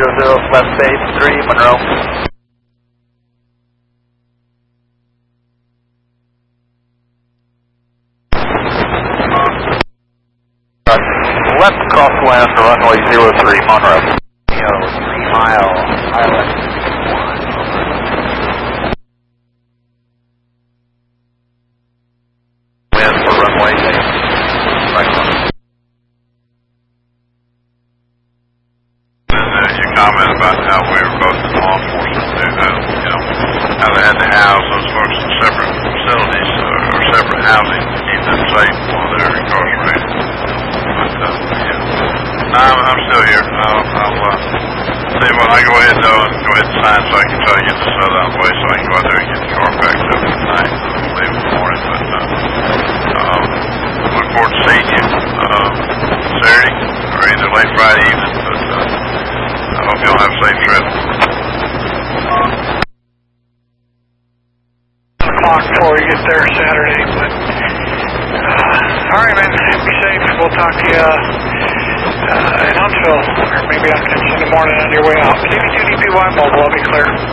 left base 3, Monroe. Left crosswind, runway 03, Monroe. 3 mile island. Wind for runway 8. Right. Your comment about how we were both law enforcement, how they had to house those folks in separate facilities or separate housing to keep them safe while they're incarcerated. But, I'm still here. I'll tell you what, I go ahead though and go ahead and sign so I can try to get this out of the way so I can go out there and get the car packed up tonight. I'll leave in the morning, but look forward to seeing you Saturday or either late Friday evening, but I hope you'll have a safe trip. O'clock before we get there Saturday, but alright man, be safe. We'll talk to you in Huntsville, or maybe I can in the morning on your way out. But if you do DPY mobile, I'll be clear.